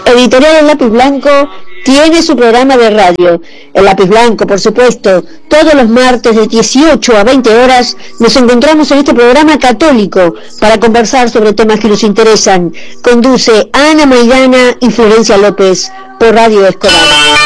Editorial El Lápiz Blanco tiene su programa de radio. El Lápiz Blanco, por supuesto, todos los martes de 18 a 20 horas nos encontramos en este programa católico para conversar sobre temas que nos interesan. Conduce Ana Maidana y Florencia López por Radio Escolar.